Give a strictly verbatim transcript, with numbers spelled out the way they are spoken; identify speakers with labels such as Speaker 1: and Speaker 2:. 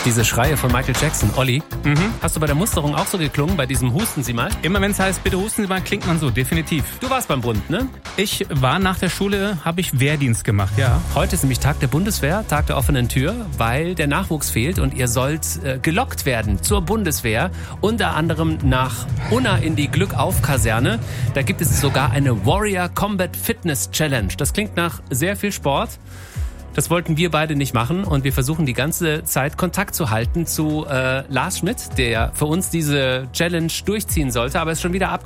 Speaker 1: Diese Schreie von Michael Jackson. Olli,
Speaker 2: Mhm.
Speaker 1: hast du bei der Musterung auch so geklungen, bei diesem Husten Sie mal?
Speaker 2: Immer wenn es heißt, bitte husten Sie mal, klingt man so, definitiv.
Speaker 1: Du warst beim Bund, ne?
Speaker 2: Ich war nach der Schule, habe ich Wehrdienst gemacht, ja.
Speaker 1: Heute ist nämlich Tag der Bundeswehr, Tag der offenen Tür, weil der Nachwuchs fehlt und ihr sollt äh, gelockt werden zur Bundeswehr, unter anderem nach Unna in die Glückauf-Kaserne. Da gibt es sogar eine Warrior Combat Fitness Challenge. Das klingt nach sehr viel Sport. Das wollten wir beide nicht machen und wir versuchen die ganze Zeit Kontakt zu halten zu äh, Lars Schmidt, der für uns diese Challenge durchziehen sollte, aber ist schon wieder ab